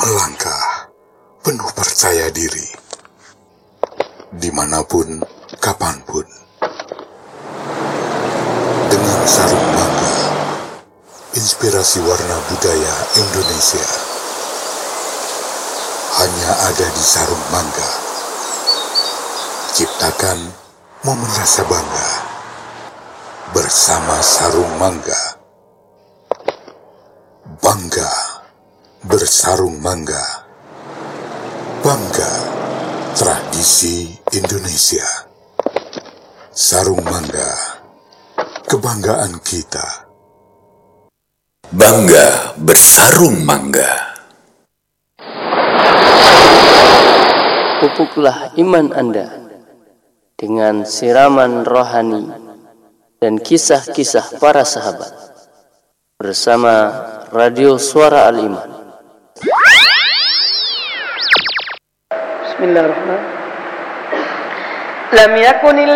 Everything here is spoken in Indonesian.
melangkah penuh percaya diri, dimanapun, kapanpun, dengan sarung mangga, inspirasi warna budaya Indonesia hanya ada di sarung mangga. Ciptakan momen rasa bangga bersama sarung mangga. Bangga bersarung mangga. Bangga tradisi Indonesia. Sarung mangga, kebanggaan kita. Bangga bersarung mangga. Pupuklah iman Anda dengan siraman rohani dan kisah-kisah para sahabat bersama Radio Suara Al-Iman. Bismillahirrahmanirrahim. Lam yakun